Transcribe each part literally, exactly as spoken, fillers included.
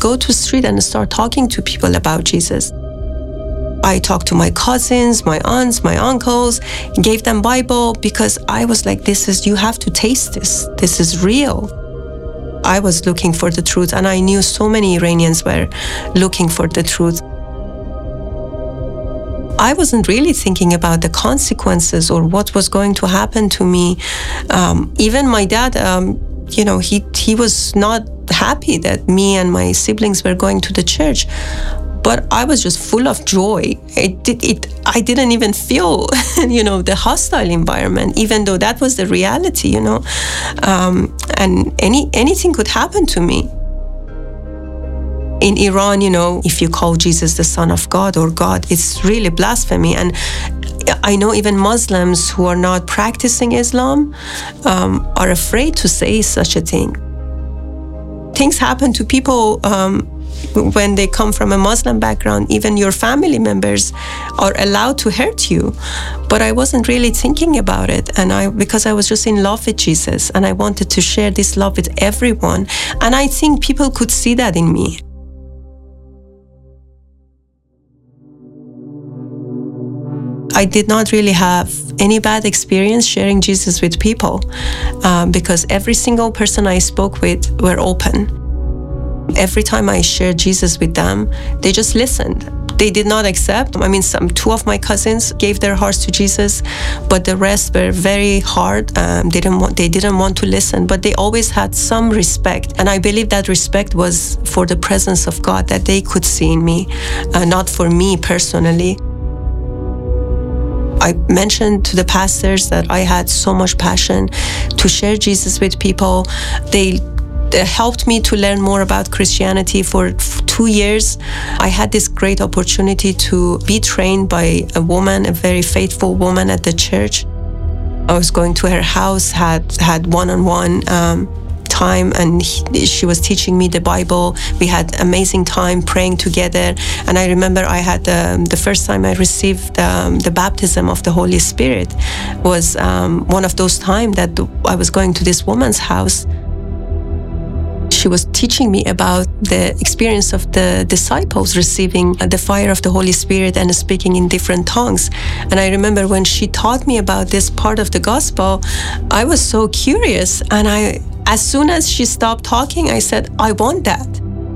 go to the street and start talking to people about Jesus. I talked to my cousins, my aunts, my uncles, gave them Bible because I was like, this is, you have to taste this. This is real. I was looking for the truth, and I knew so many Iranians were looking for the truth. I wasn't really thinking about the consequences or what was going to happen to me. Um, even my dad, um, you know, he, he was not happy that me and my siblings were going to the church. But I was just full of joy. It, it, it, I didn't even feel, you know, the hostile environment, even though that was the reality, you know. Um, and any anything could happen to me. In Iran, you know, if you call Jesus the Son of God or God, it's really blasphemy. And I know even Muslims who are not practicing Islam um, are afraid to say such a thing. Things happen to people um, when they come from a Muslim background. Even your family members are allowed to hurt you. But I wasn't really thinking about it, and I because I was just in love with Jesus, and I wanted to share this love with everyone. And I think people could see that in me. I did not really have any bad experience sharing Jesus with people um, because every single person I spoke with were open. Every time I shared Jesus with them, they just listened. They did not accept. I mean, some two of my cousins gave their hearts to Jesus, but the rest were very hard. Um, they didn't want. They didn't want to listen, but they always had some respect, and I believe that respect was for the presence of God that they could see in me, uh, not for me personally. I mentioned to the pastors that I had so much passion to share Jesus with people. They They helped me to learn more about Christianity for two years. I had this great opportunity to be trained by a woman, a very faithful woman at the church. I was going to her house, had had one-on-one um, time, and he, she was teaching me the Bible. We had amazing time praying together. And I remember I had um, the first time I received um, the baptism of the Holy Spirit was um, one of those times that I was going to this woman's house. She was teaching me about the experience of the disciples receiving the fire of the Holy Spirit and speaking in different tongues. And I remember when she taught me about this part of the gospel, I was so curious. And I, as soon as she stopped talking, I said, I want that.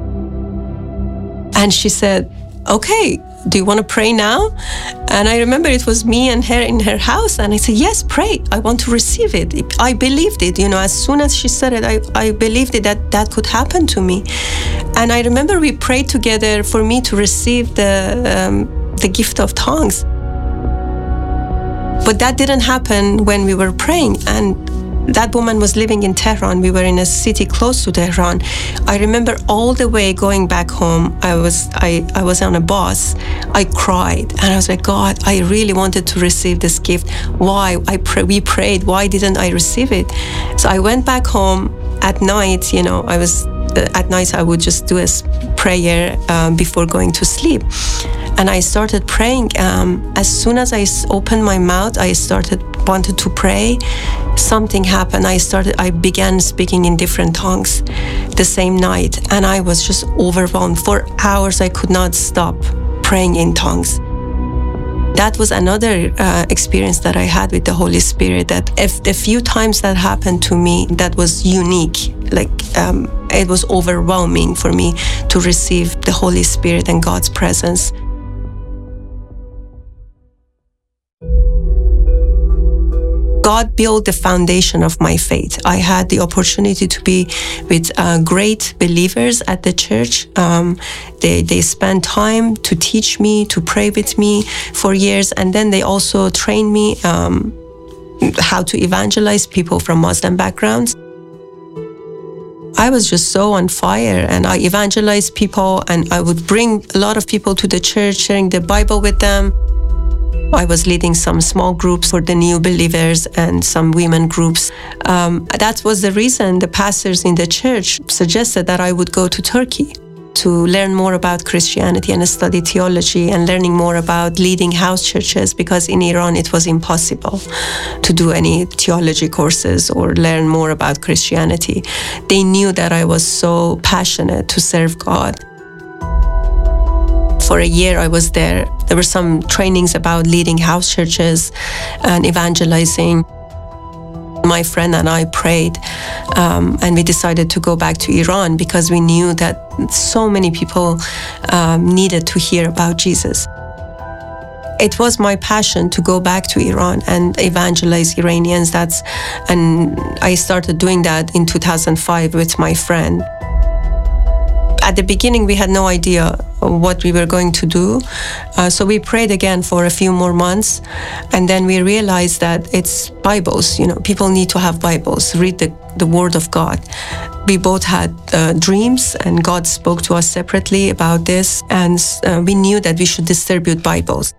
And she said, okay, do you want to pray now? And I remember it was me and her in her house, and I said, yes, pray. I want to receive it. I believed it, you know, as soon as she said it, I, I believed it that that could happen to me. And I remember we prayed together for me to receive the, um, the gift of tongues. But that didn't happen when we were praying. And that woman was living in Tehran. We were in a city close to Tehran. I remember all the way going back home, I was I, I was on a bus. I cried, and I was like, God, I really wanted to receive this gift. Why? I pray, we prayed. Why didn't I receive it? So I went back home at night. You know, I was uh, at night I would just do a prayer um, before going to sleep. And I started praying. Um, as soon as I opened my mouth, I started wanted to pray. Something happened. I started. I began speaking in different tongues the same night, and I was just overwhelmed. For hours, I could not stop praying in tongues. That was another uh, experience that I had with the Holy Spirit. That if the few times that happened to me, that was unique. Like um, it was overwhelming for me to receive the Holy Spirit and God's presence. God built the foundation of my faith. I had the opportunity to be with uh, great believers at the church. Um, they, they spent time to teach me, to pray with me for years, and then they also trained me um, how to evangelize people from Muslim backgrounds. I was just so on fire, and I evangelized people, and I would bring a lot of people to the church, sharing the Bible with them. I was leading some small groups for the new believers and some women groups. Um, that was the reason the pastors in the church suggested that I would go to Turkey to learn more about Christianity and study theology and learning more about leading house churches, because in Iran it was impossible to do any theology courses or learn more about Christianity. They knew that I was so passionate to serve God. For a year I was there. There were some trainings about leading house churches and evangelizing. My friend and I prayed, um, and we decided to go back to Iran because we knew that so many people um, needed to hear about Jesus. It was my passion to go back to Iran and evangelize Iranians. That's, and I started doing that in two thousand five with my friend. At the beginning, we had no idea what we were going to do. Uh, so we prayed again for a few more months. And then we realized that it's Bibles. You know, people need to have Bibles, read the, the Word of God. We both had uh, dreams, and God spoke to us separately about this. And uh, we knew that we should distribute Bibles.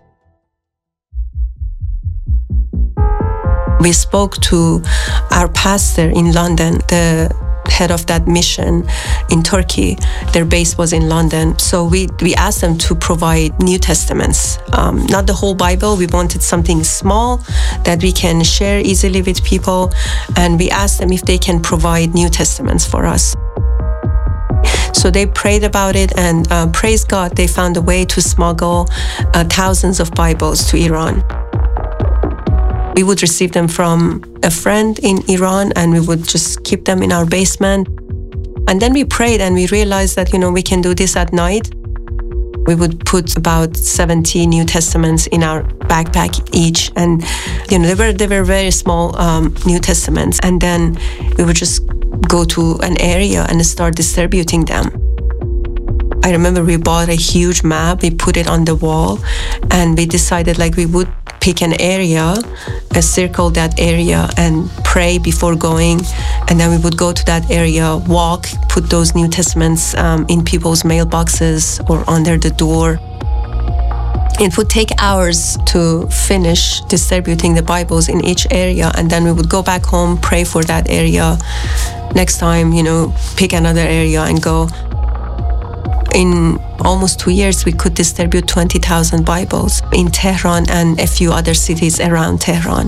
We spoke to our pastor in London, the head of that mission in Turkey. Their base was in London. So we, we asked them to provide New Testaments. Um, not the whole Bible. We wanted something small that we can share easily with people. And we asked them if they can provide New Testaments for us. So they prayed about it, and uh, praise God, they found a way to smuggle uh, thousands of Bibles to Iran. We would receive them from a friend in Iran, and we would just keep them in our basement. And then we prayed, and we realized that, you know, we can do this at night. We would put about seventy New Testaments in our backpack each. And, you know, they were, they were very small um, New Testaments. And then we would just go to an area and start distributing them. I remember we bought a huge map, we put it on the wall, and we decided like we would pick an area, uh, circle that area and pray before going. And then we would go to that area, walk, put those New Testaments um, in people's mailboxes or under the door. It would take hours to finish distributing the Bibles in each area. And then we would go back home, pray for that area. Next time, you know, pick another area and go. In almost two years, we could distribute twenty thousand Bibles in Tehran and a few other cities around Tehran.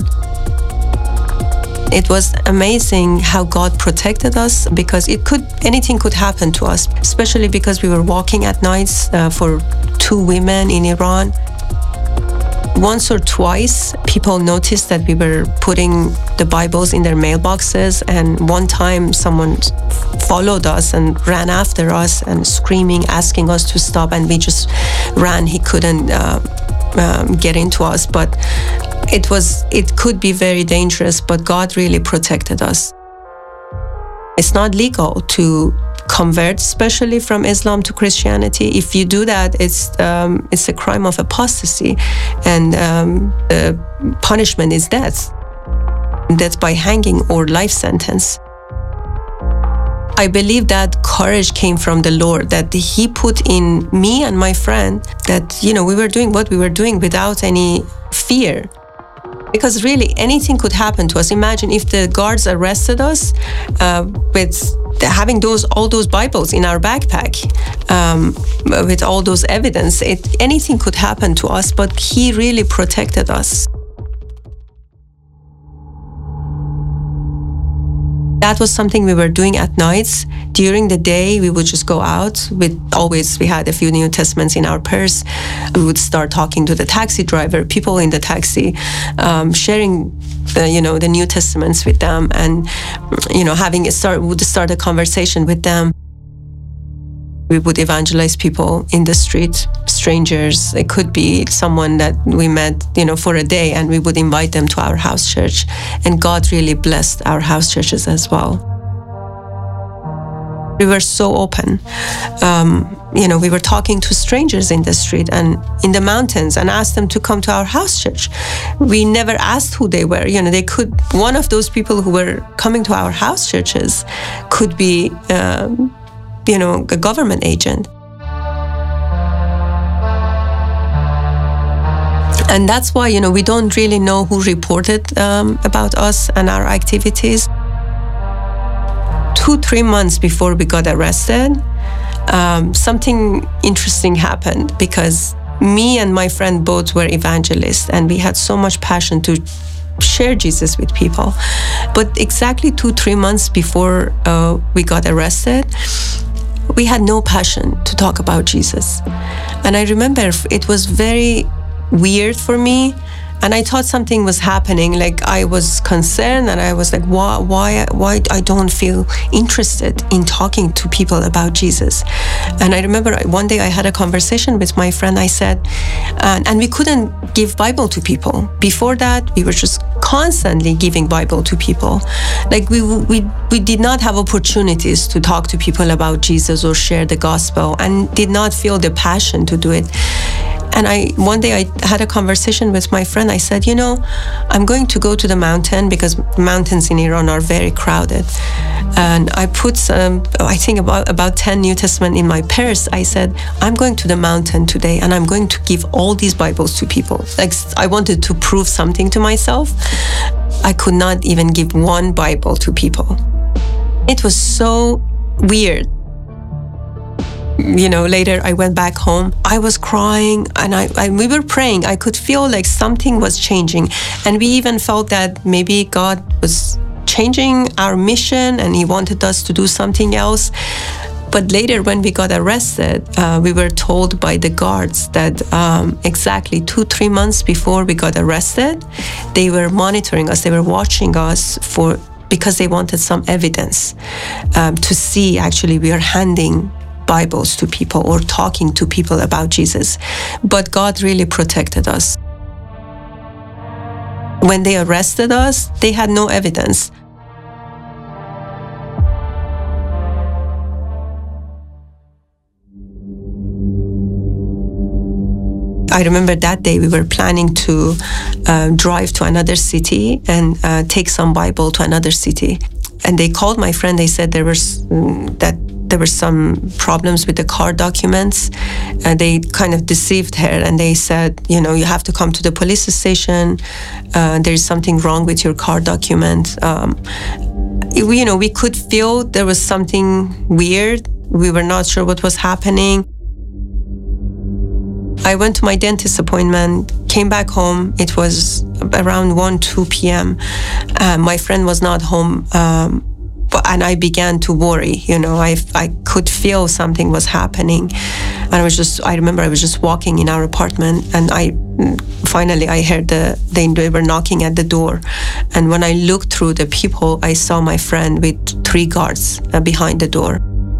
It was amazing how God protected us, because it could, anything could happen to us, especially because we were walking at nights uh, for two women in Iran. Once or twice, people noticed that we were putting the Bibles in their mailboxes, and one time someone followed us and ran after us and screaming, asking us to stop, and we just ran. He couldn't uh, um, get into us, but it was, it could be very dangerous, but God really protected us. It's not legal to convert, especially from Islam to Christianity. If you do that, it's um, it's a crime of apostasy, and um, the punishment is death, death by hanging or life sentence. I believe that courage came from the Lord, that He put in me and my friend, that, you know, we were doing what we were doing without any fear. Because really, anything could happen to us. Imagine if the guards arrested us uh, with having those all those Bibles in our backpack, um, with all those evidence. It, anything could happen to us, but He really protected us. That was something we were doing at nights. During the day, we would just go out. With always, we had a few New Testaments in our purse. We would start talking to the taxi driver, people in the taxi, um, sharing, the, you know, the New Testaments with them, and, you know, having a start. We would start a conversation with them. We would evangelize people in the street, strangers. It could be someone that we met, you know, for a day, and we would invite them to our house church. And God really blessed our house churches as well. We were so open. Um, you know, we were talking to strangers in the street and in the mountains and asked them to come to our house church. We never asked who they were. You know, they could, one of those people who were coming to our house churches could be, um, you know, a government agent. And that's why, you know, we don't really know who reported um, about us and our activities. Two, three months before we got arrested, um, something interesting happened, because me and my friend both were evangelists, and we had so much passion to share Jesus with people. But exactly two, three months before uh, we got arrested, we had no passion to talk about Jesus. And I remember it was very weird for me, and I thought something was happening. Like, I was concerned, and I was like, why, why, why I don't feel interested in talking to people about Jesus. And I remember one day I had a conversation with my friend. I said, and, and we couldn't give Bible to people. Before that, we were just constantly giving Bible to people. Like, we we we did not have opportunities to talk to people about Jesus or share the gospel, and did not feel the passion to do it. And I one day I had a conversation with my friend. I said, you know, I'm going to go to the mountain, because mountains in Iran are very crowded. And I put some, I think about, about ten New Testament in my purse. I said, I'm going to the mountain today, and I'm going to give all these Bibles to people. Like, I wanted to prove something to myself. I could not even give one Bible to people. It was so weird. You know, later I went back home. I was crying, and I, I we were praying. I could feel like something was changing, and we even felt that maybe God was changing our mission, and He wanted us to do something else. But later, when we got arrested, uh, we were told by the guards that um, exactly two, three months before we got arrested, they were monitoring us. They were watching us for because they wanted some evidence um, to see actually we are handing Bibles to people or talking to people about Jesus. But God really protected us. When they arrested us, they had no evidence. I remember that day we were planning to uh, drive to another city and uh, take some Bible to another city. And they called my friend. They said there was um, that there were some problems with the car documents. Uh, they kind of deceived her, and they said, you know, you have to come to the police station. Uh, there is something wrong with your car document. Um, we, you know, we could feel there was something weird. We were not sure what was happening. I went to my dentist appointment, came back home. It was around one, two p.m. Uh, my friend was not home. Um, And I began to worry, you know, I, I could feel something was happening. And I was just, I remember I was just walking in our apartment, and I, finally I heard the, they, they were knocking at the door. And when I looked through the people, I saw my friend with three guards uh, behind the door.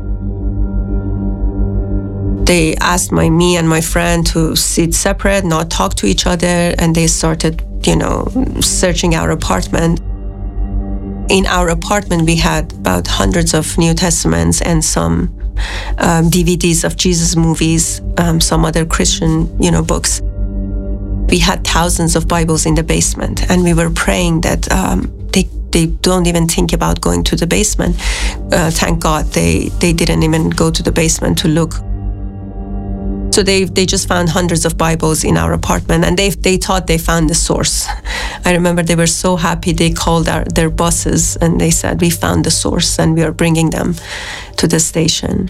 They asked my, me and my friend to sit separate, not talk to each other. And they started, you know, searching our apartment. In our apartment, we had about hundreds of New Testaments and some um, D V Ds of Jesus movies, um, some other Christian, you know, books. We had thousands of Bibles in the basement, and we were praying that um, they they don't even think about going to the basement. Uh, thank God they they didn't even go to the basement to look. So they they just found hundreds of Bibles in our apartment, and they they thought they found the source. I remember they were so happy. They called our, their bosses, and they said, we found the source, and we are bringing them to the station.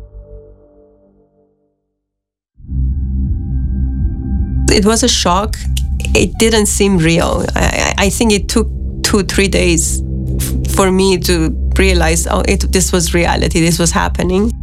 It was a shock. It didn't seem real. I, I think it took two, three days for me to realize, oh, it, this was reality. This was happening.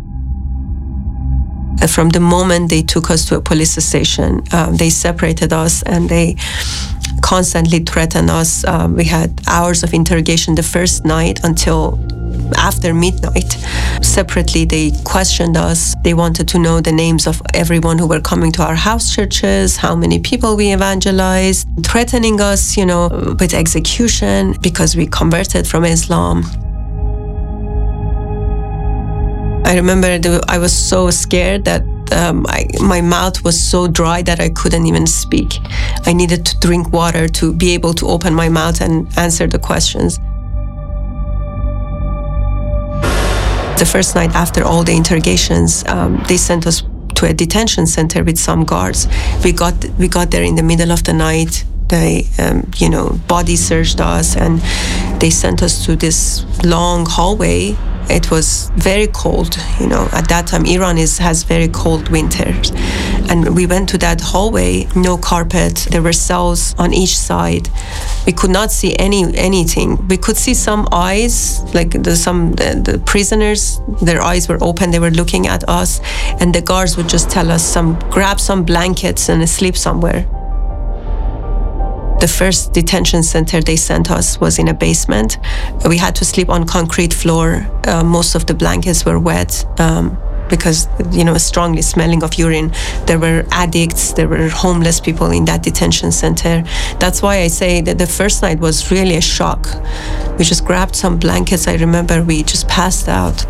From the moment they took us to a police station, um, they separated us, and they constantly threatened us. Um, we had hours of interrogation the first night until after midnight. Separately, they questioned us. They wanted to know the names of everyone who were coming to our house churches, how many people we evangelized, threatening us, you know, with execution because we converted from Islam. I remember I was so scared that um, I, my mouth was so dry that I couldn't even speak. I needed to drink water to be able to open my mouth and answer the questions. The first night after all the interrogations, um, they sent us to a detention center with some guards. We got we got there in the middle of the night. They, um, you know, body searched us, and they sent us to this long hallway It was very cold, you know. At that time, Iran is has very cold winters. And we went to that hallway, no carpet. There were cells on each side. We could not see any anything. We could see some eyes, like the, some the, the prisoners, their eyes were open. They were looking at us. And the guards would just tell us, some grab some blankets and sleep somewhere. The first detention center they sent us was in a basement. We had to sleep on concrete floor. Uh, most of the blankets were wet um, because, you know, strongly smelling of urine. There were addicts, there were homeless people in that detention center. That's why I say that the first night was really a shock. We just grabbed some blankets. I remember we just passed out.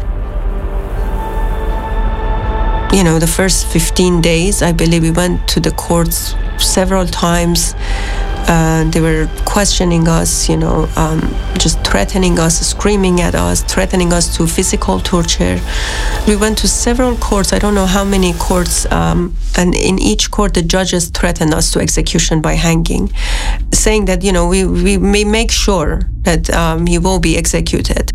You know, the first fifteen days, I believe we went to the courts several times. Uh, they were questioning us, you know, um, just threatening us, screaming at us, threatening us to physical torture. We went to several courts, I don't know how many courts, um, and in each court the judges threatened us to execution by hanging, saying that, you know, we, we may make sure that um, he will be executed.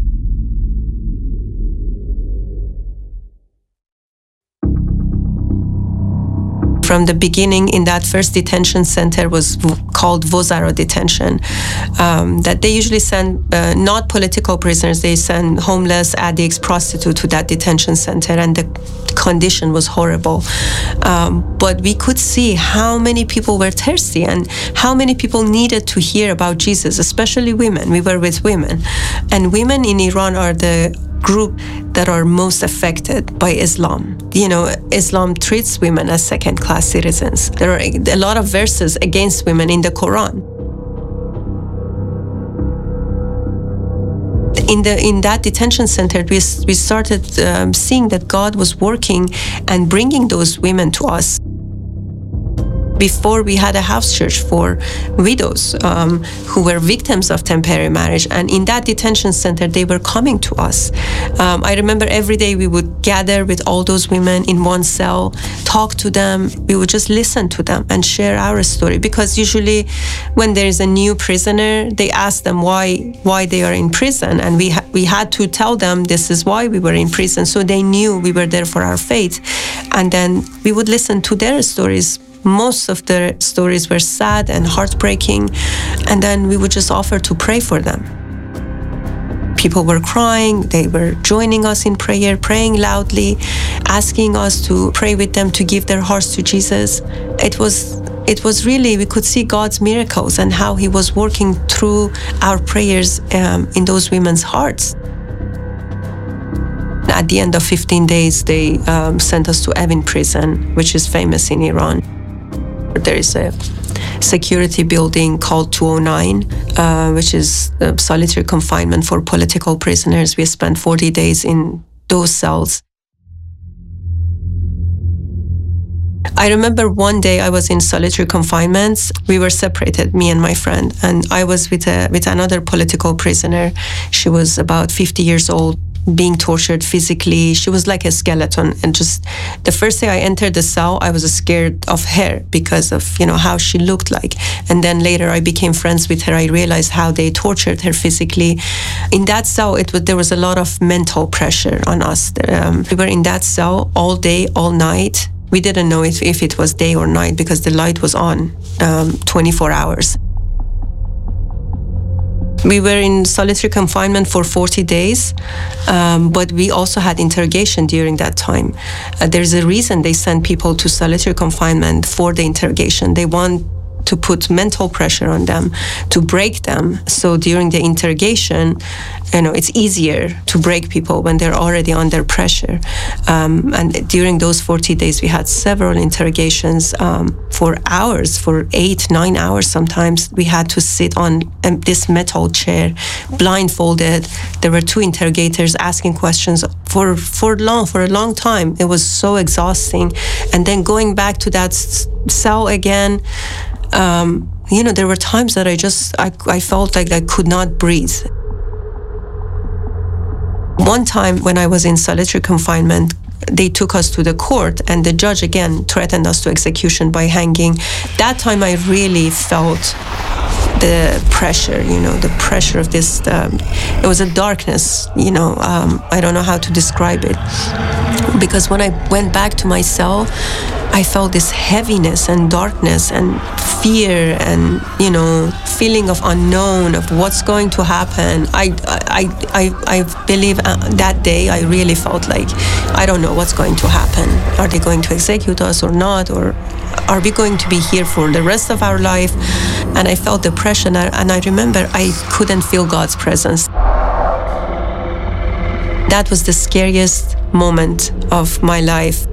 From the beginning, in that first detention center was v- called Vozaro detention, um, that they usually send uh, not political prisoners, they send homeless, addicts, prostitutes to that detention center, and the condition was horrible. Um, but we could see how many people were thirsty and how many people needed to hear about Jesus, especially women. We were with women. And women in Iran are the group that are most affected by Islam. You know, Islam treats women as second-class citizens. There are a lot of verses against women in the Quran. In the in that detention center, we we started um, seeing that God was working and bringing those women to us. Before, we had a house church for widows um, who were victims of temporary marriage. And in that detention center, they were coming to us. Um, I remember every day we would gather with all those women in one cell, talk to them. We would just listen to them and share our story. Because usually when there is a new prisoner, they ask them why why they are in prison. And we, ha- we had to tell them this is why we were in prison. So they knew we were there for our faith. And then we would listen to their stories. Most of their stories were sad and heartbreaking, and then we would just offer to pray for them. People were crying, they were joining us in prayer, praying loudly, asking us to pray with them, to give their hearts to Jesus. It was it was really, we could see God's miracles and how He was working through our prayers um, in those women's hearts. At the end of fifteen days, they um, sent us to Evin prison, which is famous in Iran. There is a security building called two oh nine, uh, which is uh, solitary confinement for political prisoners. We spent forty days in those cells. I remember one day I was in solitary confinement. We were separated, me and my friend, and I was with a with another political prisoner. She was about fifty years old, being tortured physically. She was like a skeleton. And just the first day I entered the cell, I was scared of her because of, you know, how she looked like. And then later I became friends with her. I realized how they tortured her physically. In that cell, it was, there was a lot of mental pressure on us. Um, we were in that cell all day, all night. We didn't know if, if it was day or night because the light was on um, twenty-four hours. We were in solitary confinement for forty days, um, but we also had interrogation during that time. Uh, there's a reason they send people to solitary confinement for the interrogation. They want to put mental pressure on them, to break them. So during the interrogation, you know, it's easier to break people when they're already under pressure. Um, and during those forty days, we had several interrogations um, for hours, for eight, nine hours sometimes. We had to sit on um, this metal chair, blindfolded. There were two interrogators asking questions for, for long, for a long time. It was so exhausting. And then going back to that s- cell again, Um, you know, there were times that I just, I, I felt like I could not breathe. One time when I was in solitary confinement, they took us to the court and the judge again threatened us to execution by hanging. That time I really felt the pressure, you know, the pressure of this, um, it was a darkness, you know, um, I don't know how to describe it. Because when I went back to my cell, I felt this heaviness and darkness and fear and, you know, feeling of unknown, of what's going to happen. I, I, I, I believe that day I really felt like, I don't know what's going to happen. Are they going to execute us or not? Or are we going to be here for the rest of our life? And I felt depression, and I remember I couldn't feel God's presence. That was the scariest moment of my life.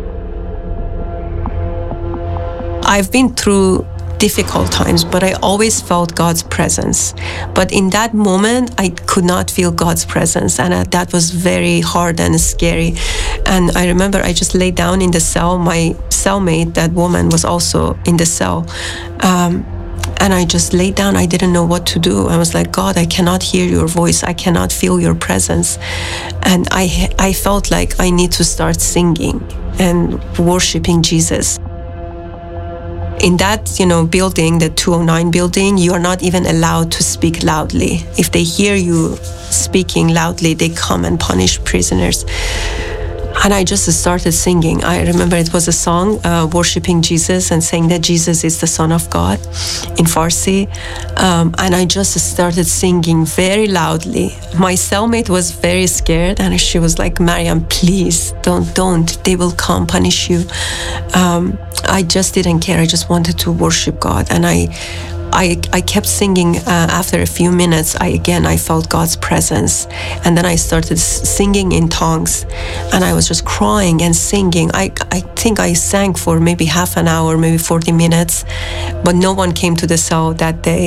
I've been through difficult times, but I always felt God's presence. But in that moment, I could not feel God's presence, and uh, that was very hard and scary. And I remember I just laid down in the cell. My cellmate, that woman, was also in the cell. Um, and I just laid down. I didn't know what to do. I was like, God, I cannot hear your voice. I cannot feel your presence. And I, I felt like I need to start singing and worshiping Jesus. In that, you know, building, the two oh nine building, you are not even allowed to speak loudly. If they hear you speaking loudly, they come and punish prisoners. And I just started singing. I remember it was a song, uh, worshiping Jesus and saying that Jesus is the Son of God in Farsi. Um, and I just started singing very loudly. My cellmate was very scared, and she was like, Mariam, please, don't, don't. They will come punish you. Um, I just didn't care. I just wanted to worship God. And I I, I kept singing. Uh, after a few minutes, I again, I felt God's presence. And then I started singing in tongues, and I was just crying and singing. I, I think I sang for maybe half an hour, maybe forty minutes, but no one came to the cell that day.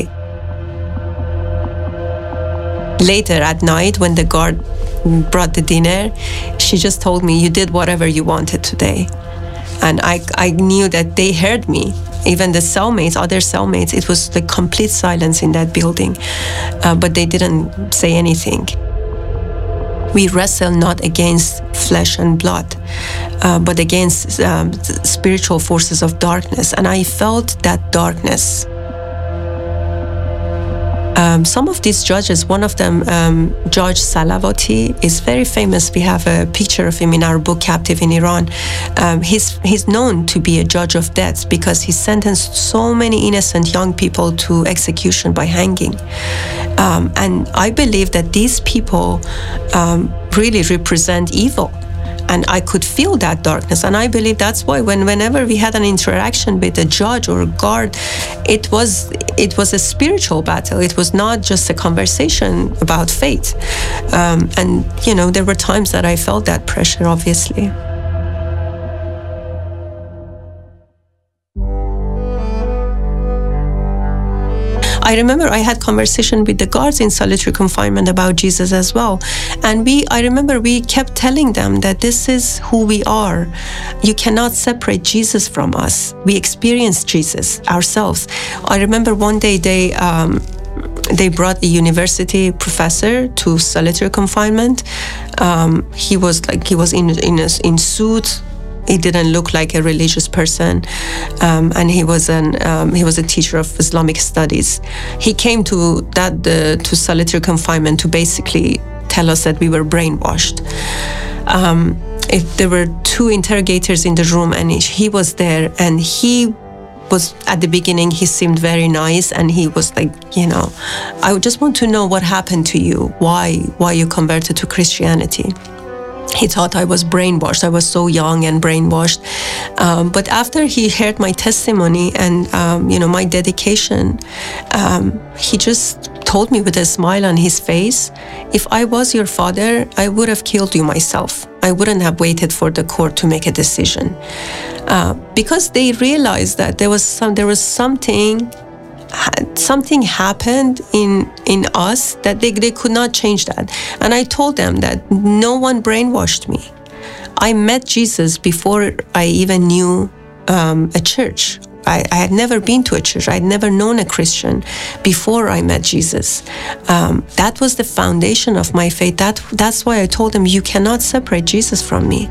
Later at night, when the guard brought the dinner, she just told me, you did whatever you wanted today. And I, I knew that they heard me. Even the cellmates, other cellmates, it was the complete silence in that building. Uh, but they didn't say anything. We wrestle not against flesh and blood, uh, but against um, spiritual forces of darkness. And I felt that darkness. Um, some of these judges, one of them, um, Judge Salavati, is very famous. We have a picture of him in our book, Captive in Iran. Um, he's, he's known to be a judge of death because he sentenced so many innocent young people to execution by hanging. Um, and I believe that these people um, really represent evil. And I could feel that darkness. And I believe that's why when, whenever we had an interaction with a judge or a guard, it was, it was a spiritual battle. It was not just a conversation about faith. Um, and, you know, there were times that I felt that pressure, obviously. I remember I had conversation with the guards in solitary confinement about Jesus as well. And we, I remember we kept telling them that this is who we are. You cannot separate Jesus from us. We experience Jesus ourselves. I remember one day they, um, they brought a university professor to solitary confinement. Um, he was like, he was in, in, a, in suit. He didn't look like a religious person, um, and he was an um, he was a teacher of Islamic studies. He came to that uh, to solitary confinement to basically tell us that we were brainwashed. Um, if there were two interrogators in the room, and he was there, and he was at the beginning. He seemed very nice, and he was like, you know, I just want to know what happened to you. Why why you converted to Christianity? He thought I was brainwashed. I was so young and brainwashed. Um, but after he heard my testimony and, um, you know, my dedication, um, he just told me with a smile on his face, if I was your father, I would have killed you myself. I wouldn't have waited for the court to make a decision. Uh, because they realized that there was some, there was something something happened in in us that they, they could not change that. And I told them that no one brainwashed me. I met Jesus before I even knew um, a church. I, I had never been to a church. I had never known a Christian before I met Jesus. Um, that was the foundation of my faith. That, that's why I told them, you cannot separate Jesus from me.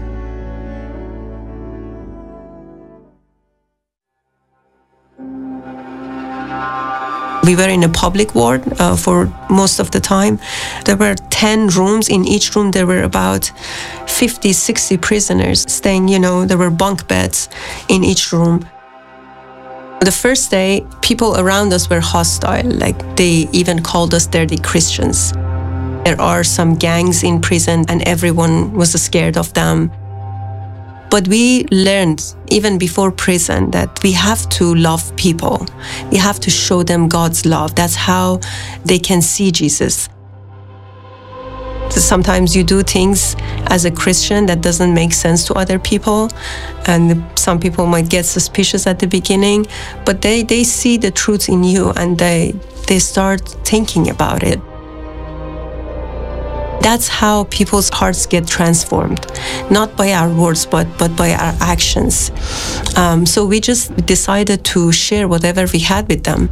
We were in a public ward uh, for most of the time. There were ten rooms. In each room, there were about fifty, sixty prisoners staying, you know, there were bunk beds in each room. The first day, people around us were hostile, like they even called us dirty Christians. There are some gangs in prison and everyone was scared of them. But we learned, even before prison, that we have to love people. We have to show them God's love. That's how they can see Jesus. Sometimes you do things as a Christian that doesn't make sense to other people, and some people might get suspicious at the beginning, but they, they see the truth in you and they, they start thinking about it. That's how people's hearts get transformed, not by our words, but, but by our actions. Um, so we just decided to share whatever we had with them.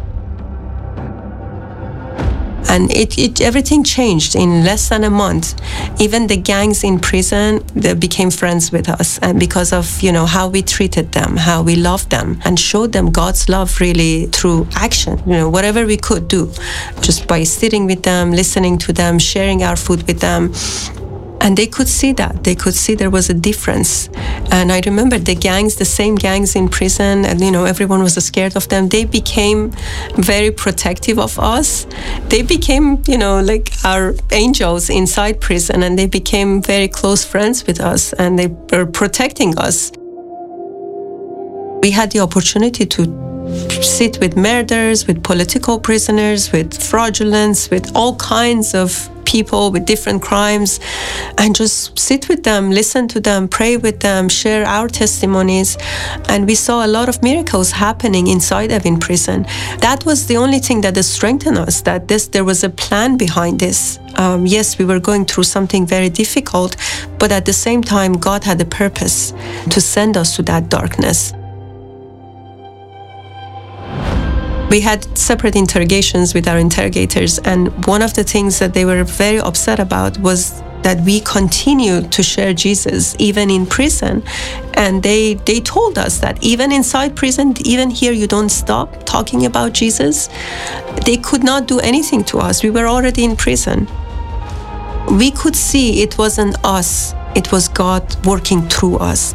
And it, it, everything changed in less than a month. Even the gangs in prison, they became friends with us, and because of, you know, how we treated them, how we loved them, and showed them God's love really through action. You know, whatever we could do, just by sitting with them, listening to them, sharing our food with them. And they could see that. They could see there was a difference. And I remember the gangs, the same gangs in prison, and, you know, everyone was scared of them. They became very protective of us. They became, you know, like our angels inside prison, and they became very close friends with us, and they were protecting us. We had the opportunity to sit with murderers, with political prisoners, with fraudulents, with all kinds of people with different crimes, and just sit with them, listen to them, pray with them, share our testimonies. And we saw a lot of miracles happening inside Evin prison. That was the only thing that strengthened us, that this there was a plan behind this. Um, yes, we were going through something very difficult, but at the same time, God had a purpose to send us to that darkness. We had separate interrogations with our interrogators, and one of the things that they were very upset about was that we continued to share Jesus even in prison. And they, they told us that even inside prison, even here, you don't stop talking about Jesus. They could not do anything to us. We were already in prison. We could see it wasn't us, it was God working through us.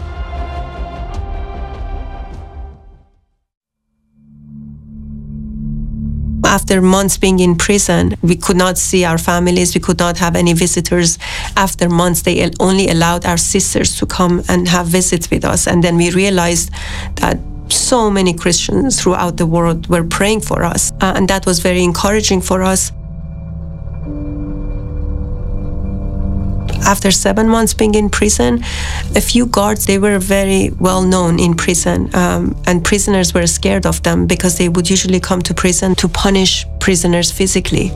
After months being in prison, we could not see our families, we could not have any visitors. After months, they only allowed our sisters to come and have visits with us. And then we realized that so many Christians throughout the world were praying for us. Uh, and that was very encouraging for us. After seven months being in prison, a few guards, they were very well known in prison, um, and prisoners were scared of them because they would usually come to prison to punish prisoners physically.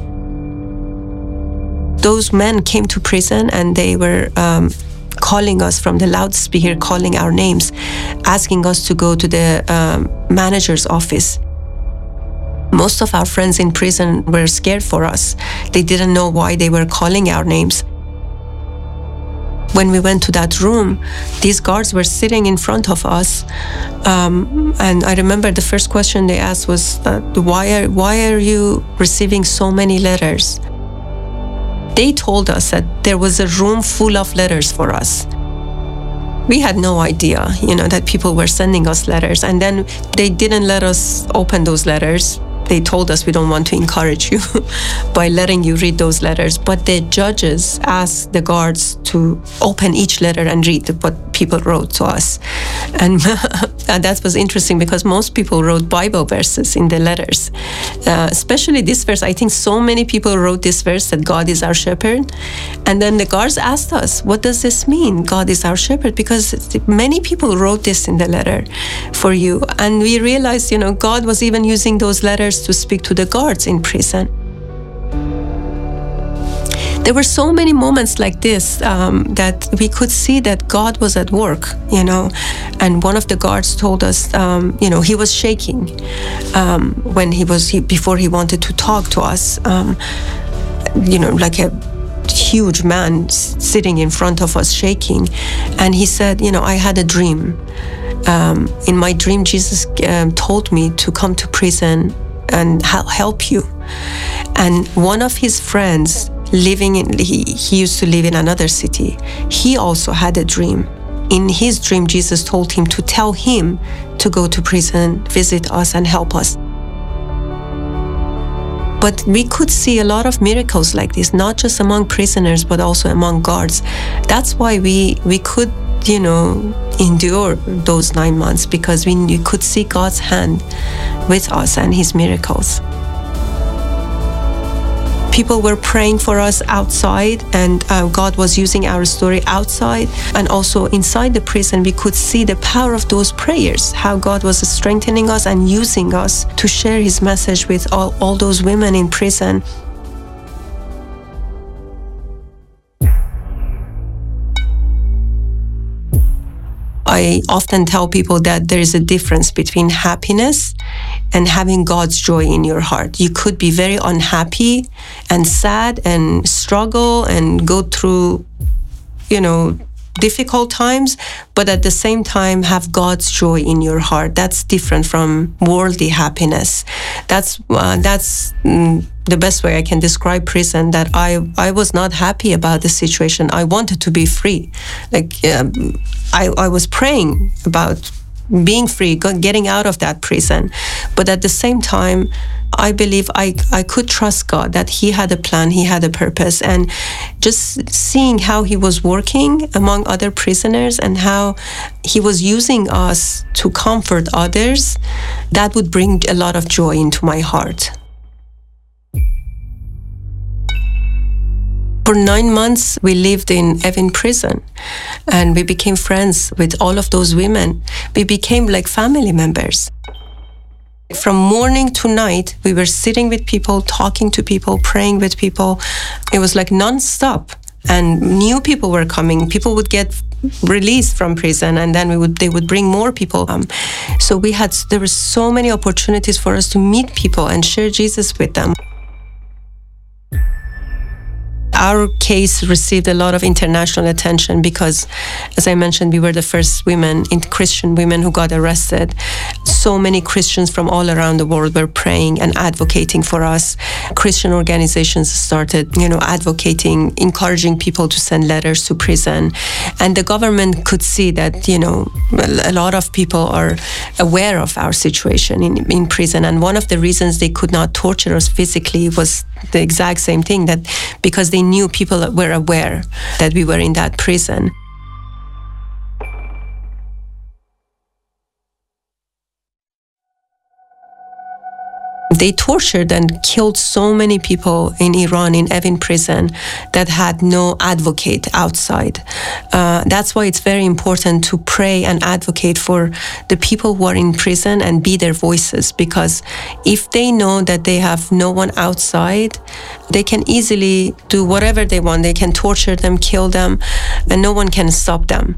Those men came to prison and they were um, calling us from the loudspeaker, calling our names, asking us to go to the um, manager's office. Most of our friends in prison were scared for us. They didn't know why they were calling our names. When we went to that room, these guards were sitting in front of us, um, and I remember the first question they asked was, uh, why, are, why are you receiving so many letters? They told us that there was a room full of letters for us. We had no idea, you know, that people were sending us letters, and then they didn't let us open those letters. They told us, we don't want to encourage you by letting you read those letters. But the judges asked the guards to open each letter and read what people wrote to us. And that was interesting because most people wrote Bible verses in the letters. Uh, especially this verse. I think so many people wrote this verse, that God is our shepherd. And then the guards asked us, what does this mean, God is our shepherd? Because many people wrote this in the letter for you. And we realized, you know, God was even using those letters to speak to the guards in prison. There were so many moments like this um, that we could see that God was at work, you know. And one of the guards told us, um, you know, he was shaking um, when he was, he, before he wanted to talk to us, um, you know, like a huge man sitting in front of us shaking. And he said, you know, I had a dream. Um, in my dream, Jesus um, told me to come to prison and help you. And one of his friends living in, he, he used to live in another city. He also had a dream. In his dream, Jesus told him to tell him to go to prison, visit us, and help us. But we could see a lot of miracles like this, not just among prisoners, but also among guards. That's why we, we could, you know, endure those nine months, because we, we could see God's hand with us and his miracles. People were praying for us outside, and uh, God was using our story outside. And also inside the prison, we could see the power of those prayers, how God was strengthening us and using us to share his message with all, all those women in prison. I often tell people that there is a difference between happiness and having God's joy in your heart. You could be very unhappy and sad and struggle and go through, you know, difficult times, but at the same time have God's joy in your heart. That's different from worldly happiness. That's uh, that's mm, the best way I can describe prison, that I, I was not happy about the situation. I wanted to be free. Like um, I, I was praying about being free, getting out of that prison. But at the same time, I believe I, I could trust God, that he had a plan, he had a purpose. And just seeing how he was working among other prisoners and how he was using us to comfort others, that would bring a lot of joy into my heart. For nine months, we lived in Evin prison, and we became friends with all of those women. We became like family members. From morning to night, we were sitting with people, talking to people, praying with people. It was like non-stop. And new people were coming. People would get released from prison, and then we would they would bring more people. Um, so we had there were so many opportunities for us to meet people and share Jesus with them. Our case received a lot of international attention because, as I mentioned, we were the first women, Christian women, who got arrested. So many Christians from all around the world were praying and advocating for us. Christian organizations started, you know, advocating, encouraging people to send letters to prison. And the government could see that, you know, a lot of people are aware of our situation in, in prison. And one of the reasons they could not torture us physically was the exact same thing, that because they knew people were aware that we were in that prison. They tortured and killed so many people in Iran, in Evin prison, that had no advocate outside. Uh, that's why it's very important to pray and advocate for the people who are in prison and be their voices, because if they know that they have no one outside, they can easily do whatever they want. They can torture them, kill them, and no one can stop them.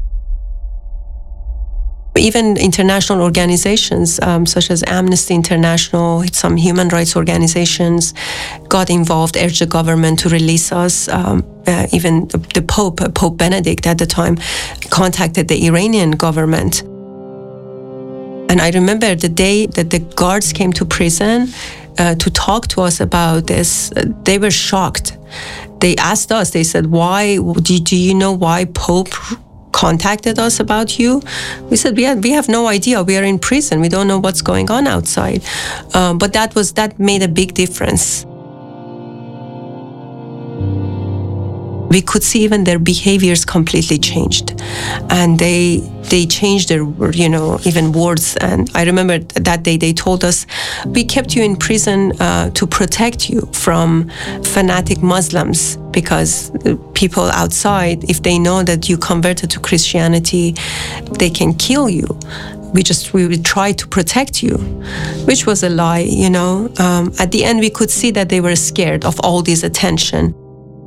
Even international organizations um, such as Amnesty International, some human rights organizations got involved, urged the government to release us. Um, uh, even the Pope, Pope Benedict at the time, contacted the Iranian government. And I remember the day that the guards came to prison uh, to talk to us about this, uh, they were shocked. They asked us, they said, why, do, do you know why Pope contacted us about you? We said, we have, we have no idea. We are in prison. We don't know what's going on outside. Uh, but that was that made a big difference. We could see even their behaviors completely changed, and they they changed their, you know, even words. And I remember that day they told us, we kept you in prison uh, to protect you from fanatic Muslims, because people outside, if they know that you converted to Christianity, they can kill you. We just, we would try to protect you, which was a lie, you know. Um, at the end, we could see that they were scared of all this attention.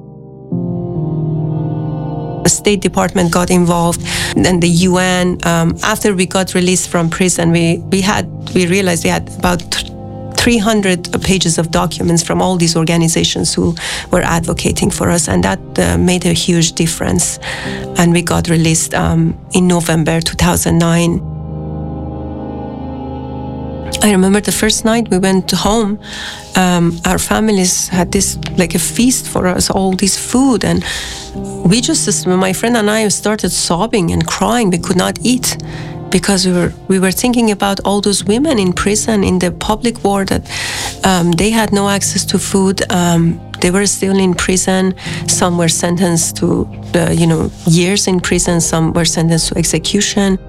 The State Department got involved, and the U N. Um, after we got released from prison, we, we had, we realized we had about three hundred pages of documents from all these organizations who were advocating for us, and that uh, made a huge difference. And we got released um, in November two thousand nine. I remember the first night we went home, um, our families had this, like a feast for us, all this food. And we just, my friend and I started sobbing and crying. We could not eat because we were we were thinking about all those women in prison, in the public ward, that um, they had no access to food. Um, they were still in prison. Some were sentenced to, uh, you know, years in prison. Some were sentenced to execution.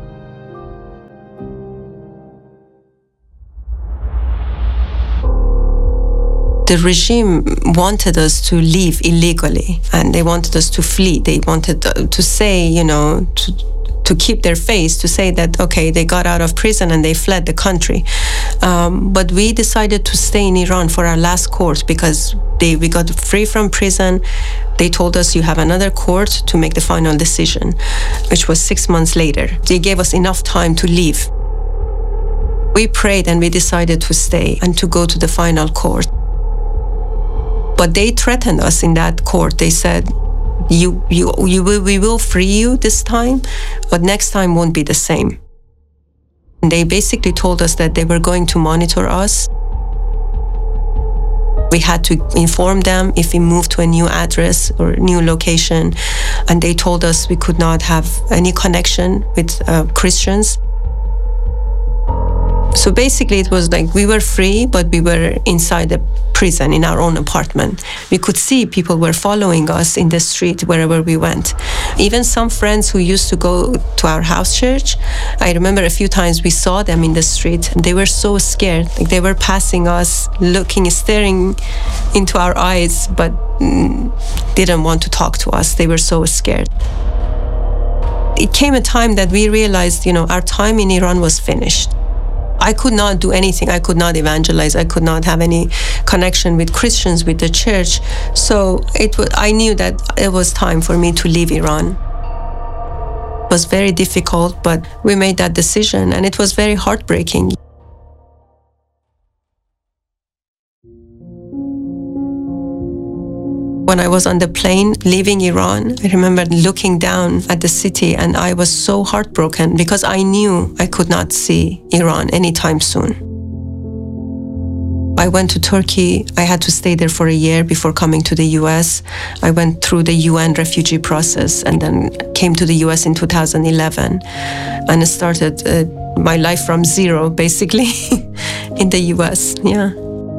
The regime wanted us to leave illegally, and they wanted us to flee. They wanted to say, you know, to, to keep their face, to say that, okay, they got out of prison and they fled the country. Um, but we decided to stay in Iran for our last court because they, we got free from prison. They told us, you have another court to make the final decision, which was six months later. They gave us enough time to leave. We prayed and we decided to stay and to go to the final court. But they threatened us in that court. They said, you, you, you will, we will free you this time, but next time won't be the same. And they basically told us that they were going to monitor us. We had to inform them if we moved to a new address or new location. And they told us we could not have any connection with uh, Christians. So basically it was like we were free, but we were inside the prison in our own apartment. We could see people were following us in the street wherever we went. Even some friends who used to go to our house church, I remember a few times we saw them in the street. They were so scared. Like they were passing us, looking, staring into our eyes, but mm, didn't want to talk to us. They were so scared. It came a time that we realized, you know, our time in Iran was finished. I could not do anything. I could not evangelize. I could not have any connection with Christians, with the church. So it was, I knew that it was time for me to leave Iran. It was very difficult, but we made that decision, and it was very heartbreaking. When I was on the plane leaving Iran, I remember looking down at the city and I was so heartbroken because I knew I could not see Iran anytime soon. I went to Turkey. I had to stay there for a year before coming to the U S. I went through the U N refugee process and then came to the U S in two thousand eleven and started uh, my life from zero, basically, in the U S. Yeah.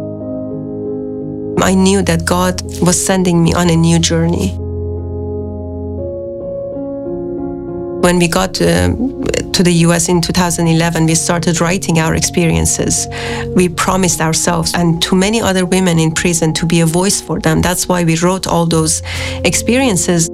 I knew that God was sending me on a new journey. When we got to, to the U S in two thousand eleven, we started writing our experiences. We promised ourselves and to many other women in prison to be a voice for them. That's why we wrote all those experiences.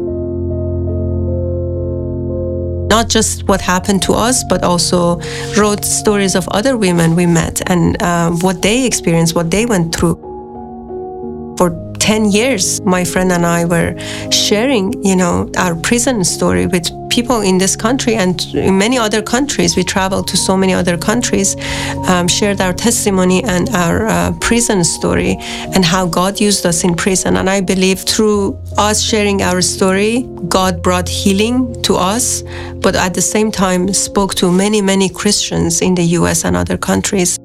Not just what happened to us, but also wrote stories of other women we met and uh, what they experienced, what they went through. For ten years, my friend and I were sharing, you know, our prison story with people in this country and in many other countries. We traveled to so many other countries, um, shared our testimony and our uh, prison story and how God used us in prison. And I believe through us sharing our story, God brought healing to us, but at the same time spoke to many, many Christians in the U S and other countries.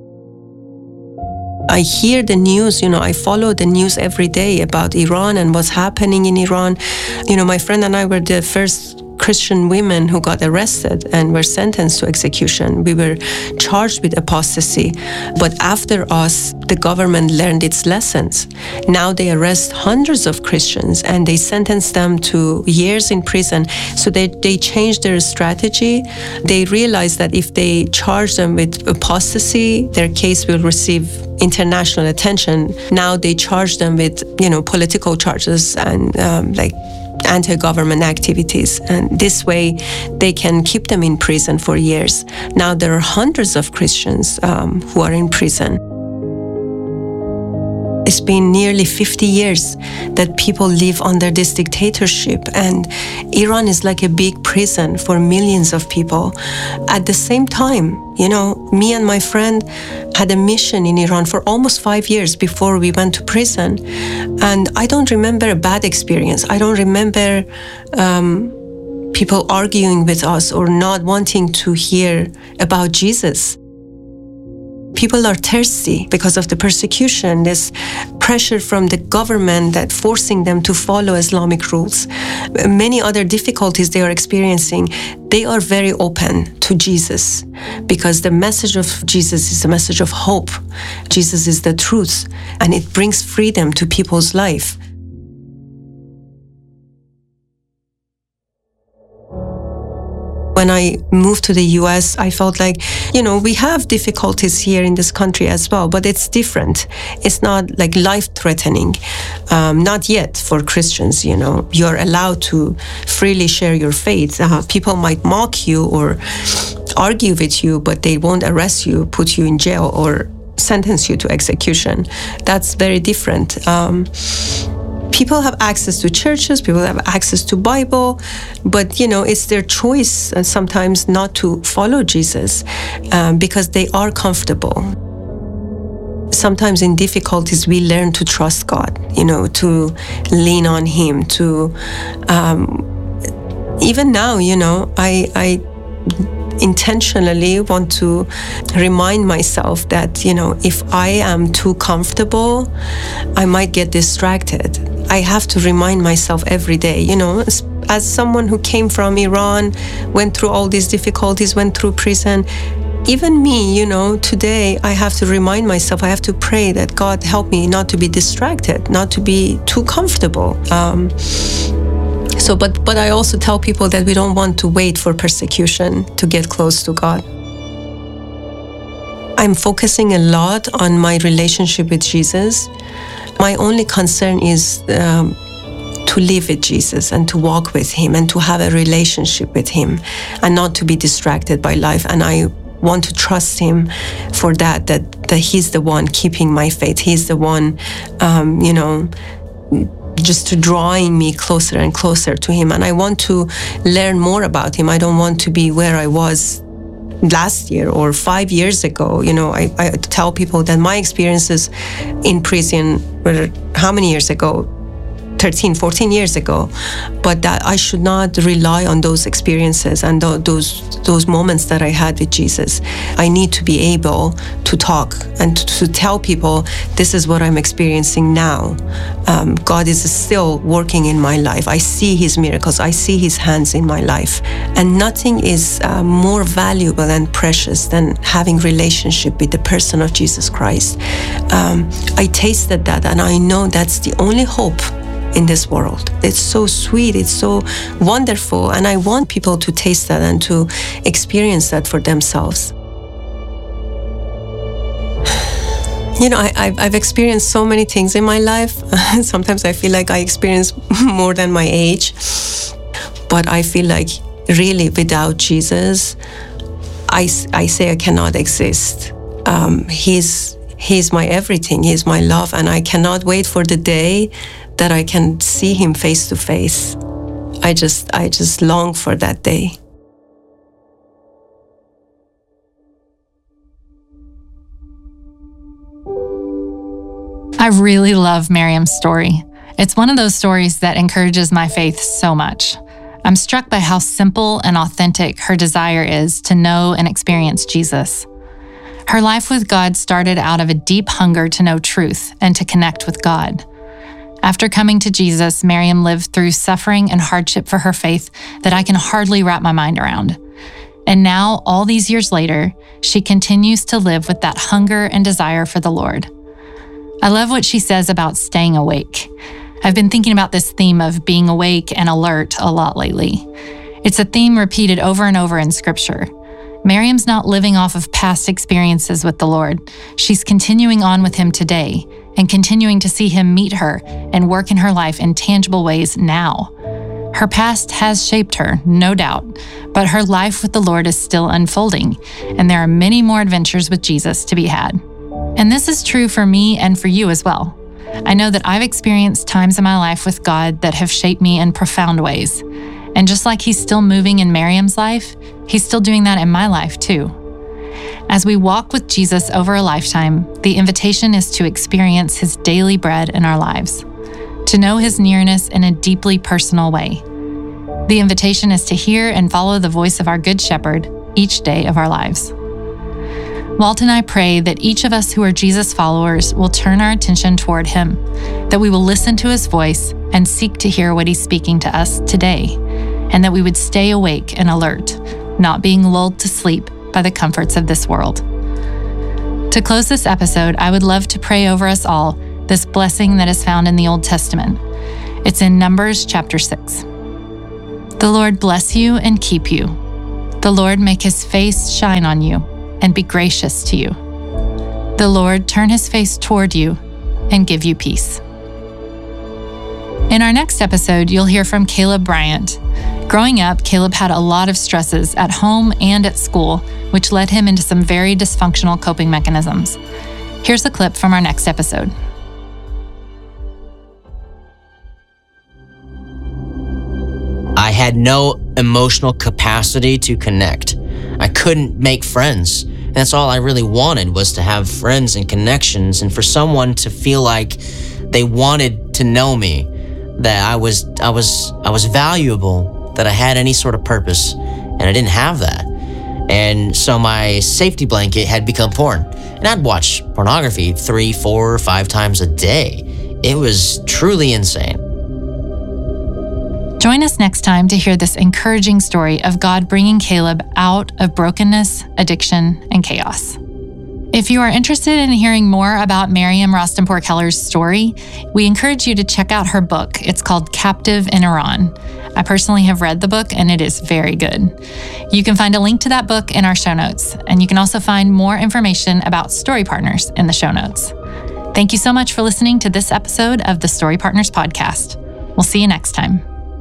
I hear the news, you know, I follow the news every day about Iran and what's happening in Iran. You know, my friend and I were the first Christian women who got arrested and were sentenced to execution. We were charged with apostasy. But after us, the government learned its lessons. Now they arrest hundreds of Christians and they sentence them to years in prison. So they, they changed their strategy. They realized that if they charge them with apostasy, their case will receive international attention. Now they charge them with, you know, political charges and um, like anti-government activities. And this way they can keep them in prison for years. Now there are hundreds of Christians um, who are in prison. It's been nearly fifty years that people live under this dictatorship, and Iran is like a big prison for millions of people. At the same time, you know, me and my friend had a mission in Iran for almost five years before we went to prison. And I don't remember a bad experience. I don't remember um, people arguing with us or not wanting to hear about Jesus. People are thirsty because of the persecution, this pressure from the government that forcing them to follow Islamic rules. Many other difficulties they are experiencing. They are very open to Jesus because the message of Jesus is a message of hope. Jesus is the truth, and it brings freedom to people's life. When I moved to the U S, I felt like, you know, we have difficulties here in this country as well, but it's different. It's not like life-threatening. Um, not yet for Christians, you know. You're allowed to freely share your faith. Uh, people might mock you or argue with you, but they won't arrest you, put you in jail, or sentence you to execution. That's very different. Um, People have access to churches, people have access to Bible, but, you know, it's their choice uh, sometimes not to follow Jesus um, because they are comfortable. Sometimes in difficulties, we learn to trust God, you know, to lean on Him, to, um, even now, you know, I, I intentionally want to remind myself that, you know, if I am too comfortable, I might get distracted. I have to remind myself every day, you know, as, as someone who came from Iran, went through all these difficulties, went through prison, even me, you know, today I have to remind myself, I have to pray that God help me not to be distracted, not to be too comfortable. Um, so, but, but I also tell people that we don't want to wait for persecution to get close to God. I'm focusing a lot on my relationship with Jesus. My only concern is um, to live with Jesus and to walk with Him and to have a relationship with Him and not to be distracted by life. And I want to trust Him for that, that, that He's the one keeping my faith. He's the one, um, you know, just drawing me closer and closer to Him. And I want to learn more about Him. I don't want to be where I was last year or five years ago. You know, I, I tell people that my experiences in prison were how many years ago? thirteen, fourteen years ago, but that I should not rely on those experiences and th- those those moments that I had with Jesus. I need to be able to talk and to, to tell people, this is what I'm experiencing now. Um, God is still working in my life. I see His miracles. I see His hands in my life. And nothing is uh, more valuable and precious than having relationship with the person of Jesus Christ. Um, I tasted that, and I know that's the only hope in this world. It's so sweet, it's so wonderful, and I want people to taste that and to experience that for themselves. You know, I, I've, I've experienced so many things in my life. Sometimes I feel like I experience more than my age, but I feel like really without Jesus, I, I say I cannot exist. Um, he's, he's my everything, He's my love, and I cannot wait for the day that I can see Him face to face. I just, I just long for that day. I really love Miriam's story. It's one of those stories that encourages my faith so much. I'm struck by how simple and authentic her desire is to know and experience Jesus. Her life with God started out of a deep hunger to know truth and to connect with God. After coming to Jesus, Miriam lived through suffering and hardship for her faith that I can hardly wrap my mind around. And now, all these years later, she continues to live with that hunger and desire for the Lord. I love what she says about staying awake. I've been thinking about this theme of being awake and alert a lot lately. It's a theme repeated over and over in Scripture. Miriam's not living off of past experiences with the Lord. She's continuing on with Him today and continuing to see Him meet her and work in her life in tangible ways now. Her past has shaped her, no doubt, but her life with the Lord is still unfolding, and there are many more adventures with Jesus to be had. And this is true for me and for you as well. I know that I've experienced times in my life with God that have shaped me in profound ways. And just like He's still moving in Miriam's life, He's still doing that in my life too. As we walk with Jesus over a lifetime, the invitation is to experience His daily bread in our lives, to know His nearness in a deeply personal way. The invitation is to hear and follow the voice of our Good Shepherd each day of our lives. Walt and I pray that each of us who are Jesus followers will turn our attention toward him, that we will listen to his voice and seek to hear what he's speaking to us today, and that we would stay awake and alert, not being lulled to sleep by the comforts of this world. To close this episode, I would love to pray over us all this blessing that is found in the Old Testament. It's in Numbers chapter six. The Lord bless you and keep you. The Lord make his face shine on you and be gracious to you. The Lord turn his face toward you and give you peace. In our next episode, you'll hear from Caleb Bryant. Growing up, Caleb had a lot of stresses at home and at school, which led him into some very dysfunctional coping mechanisms. Here's a clip from our next episode. I had no emotional capacity to connect. I couldn't make friends. And that's all I really wanted, was to have friends and connections, and for someone to feel like they wanted to know me, that I was I was I was valuable, that I had any sort of purpose, and I didn't have that. And so my safety blanket had become porn. And I'd watch pornography three, four, five times a day. It was truly insane. Join us next time to hear this encouraging story of God bringing Caleb out of brokenness, addiction, and chaos. If you are interested in hearing more about Miriam Rostenpour Keller's story, we encourage you to check out her book. It's called Captive in Iran. I personally have read the book, and it is very good. You can find a link to that book in our show notes, and you can also find more information about Story Partners in the show notes. Thank you so much for listening to this episode of the Story Partners podcast. We'll see you next time.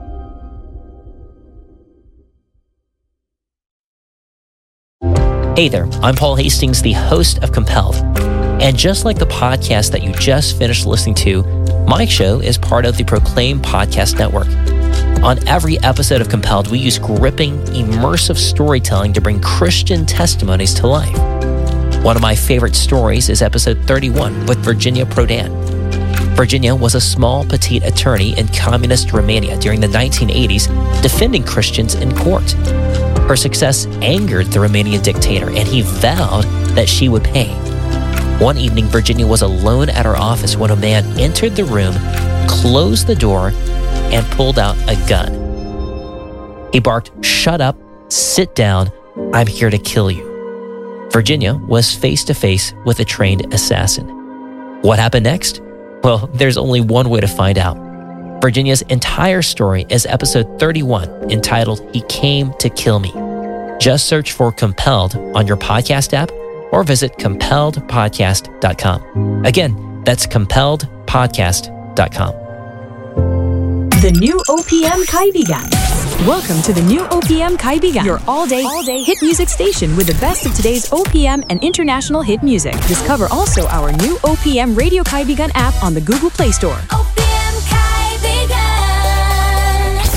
Hey there, I'm Paul Hastings, the host of Compelled. And just like the podcast that you just finished listening to, my show is part of the Proclaim Podcast Network. On every episode of Compelled, we use gripping, immersive storytelling to bring Christian testimonies to life. One of my favorite stories is episode thirty-one with Virginia Prodan. Virginia was a small, petite attorney in communist Romania during the nineteen eighties, defending Christians in court. Her success angered the Romanian dictator, and he vowed that she would pay. One evening, Virginia was alone at her office when a man entered the room, closed the door, and pulled out a gun. He barked, "Shut up, sit down, I'm here to kill you." Virginia was face to face with a trained assassin. What happened next? Well, there's only one way to find out. Virginia's entire story is episode thirty-one, entitled He Came to Kill Me. Just search for Compelled on your podcast app or visit compelled podcast dot com. Again, that's compelled podcast dot com. The new O P M Kaibigan. Welcome to the new O P M Kaibigan, your all-day, all-day hit music station with the best of today's O P M and international hit music. Discover also our new O P M Radio Kaibigan app on the Google Play Store. O P M Kaibigan.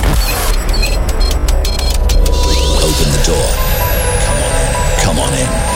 Open the door. Come on in. Come on in.